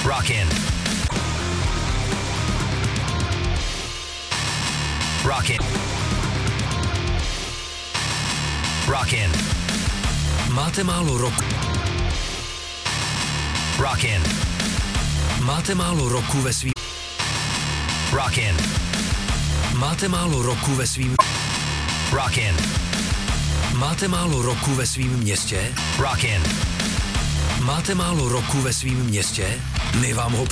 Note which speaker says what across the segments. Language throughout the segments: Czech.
Speaker 1: Rockin'. Rockin'. Rockin'.
Speaker 2: Máte málo roku.
Speaker 1: Rockin'.
Speaker 2: Máte málo roku ve svým.
Speaker 1: Rockin'.
Speaker 2: Máte málo roku ve svým.
Speaker 1: Rockin'.
Speaker 2: Máte málo roku ve svým městě?
Speaker 1: Rockin'.
Speaker 2: Máte málo roku ve svým městě? My vám ho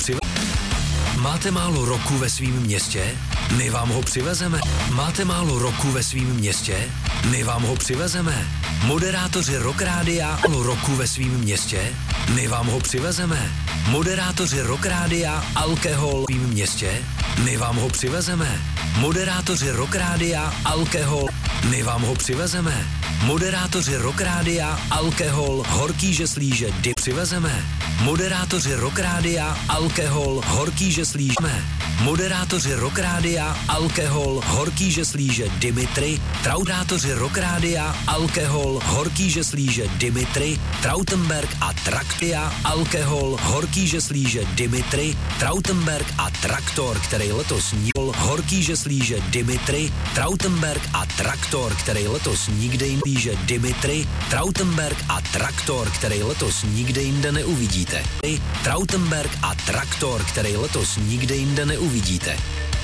Speaker 2: Máte málo roku ve svým městě? My vám ho přivezeme. Máte málo roku ve svým městě? My vám ho přivezeme. Moderátoři Rock Rádia málo roku ve svým městě? My vám ho přivezeme. Moderátoři Rock Rádia alkohol v svým městě? My vám ho přivezeme. Moderátoři Rock Rádia alkohol, my vám ho přivezeme. Moderátoři Rock Rádia alkohol, horký žeslíže, dy přivezeme. Moderátoři Rock Rádia alkohol, horký žeslíže. Moderátoři Rock Rádia alkohol, horký žeslíže, Dimitri. Traudátoři Rock Rádia alkohol, horký žeslíže, Dimitri. Trautenberg a Traktia alkohol, horký žeslíže, Dimitri. Trautenberg a Traktor, který letos níl, horký žeslíže, Dimitri. Trautenberg a Traktor, který letos nikde jinde Dimitri. Trautenberg a Traktor, který letos nikde jinde neuvidíte. Trautenberg a Traktor, který letos nikde jinde neuvidíte.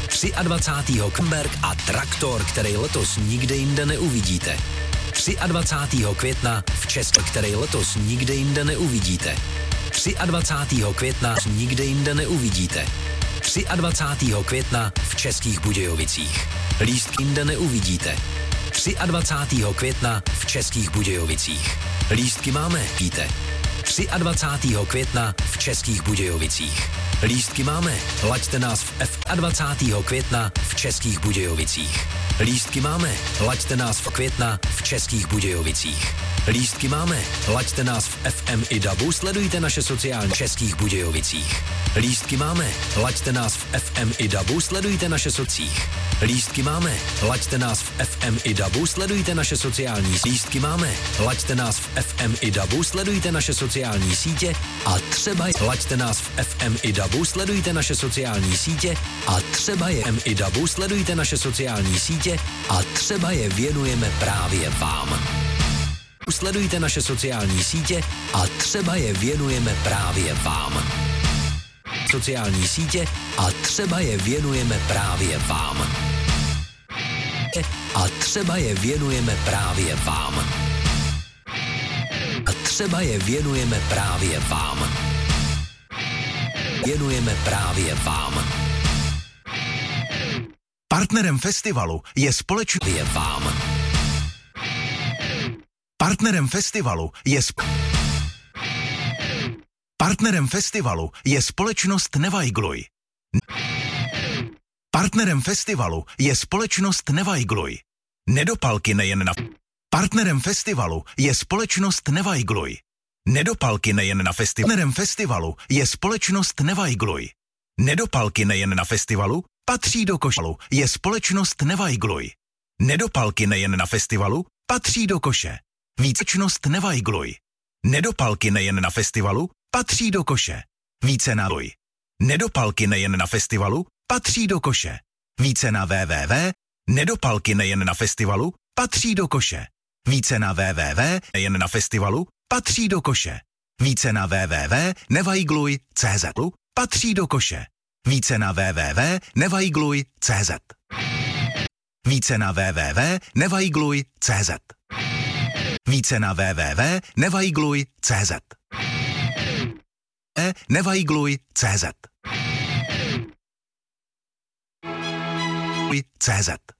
Speaker 2: 23. Kmberg a Traktor, který letos nikde jinde neuvidíte. 23. května v Česku, který letos nikde jinde neuvidíte. 23. května nikde jinde neuvidíte. 23. května v Českých Budějovicích. Lístky jinde neuvidíte. 23. května v Českých Budějovicích. Lístky máme, víte. 23. května v Českých Budějovicích. Lístky máme, laďte nás v 20. května v Českých Budějovicích. Lístky máme, laďte nás v května v Českých Budějovicích. Lístky máme, laďte nás v FM i DABu, sledujte naše sociální Českých Budějovicích. Lístky máme, laďte nás v FM i DABu, sledujte naše sociích. Lístky máme, laďte nás v FM i DABu, sledujte naše sociální lístky máme, laďte nás v FM i DABu, sledujte naše sociální sítě a třeba laďte nás v FM i DABu, sledujte naše sociální sítě a třeba je FM i DABu, sledujte naše sociální sítě a třeba je věnujeme právě vám. Sledujte naše sociální sítě a třeba je věnujeme právě vám. Sociální sítě a třeba je věnujeme právě vám. A třeba je věnujeme právě vám. A třeba je věnujeme právě vám. Věnujeme právě vám.
Speaker 3: Partnerem festivalu je
Speaker 2: Je vám.
Speaker 3: Partnerem festivalu je Partnerem festivalu je společnost Nevajgluj. Partnerem festivalu je společnost Nevajgluj. Nedopalky nejen na... Partnerem festivalu je společnost Nevajgluj. Nedopalky nejen na festivalu. Partnerem festivalu je společnost Nevajgluj. Nedopalky nejen na festivalu, patří do košalu, je společnost Nevajgluj. Nedopalky nejen na festivalu, patří do koše. Vícečnost Nevajgluj. Nedopalky nejen na festivalu, patří do koše. Více na boj. Nedopalky nejen na festivalu, patří do koše. Více na www. Nedopalky nejen na festivalu, patří do koše. Více na www. Nejen na festivalu, patří do koše. Více na www. Nevajgluj.cz. Patří do koše. Více na www. Nevajgluj.cz. Více na www. Nevajgluj.cz. Více na www. Nevajgluj.cz. Nevajgluj.cz. CZ.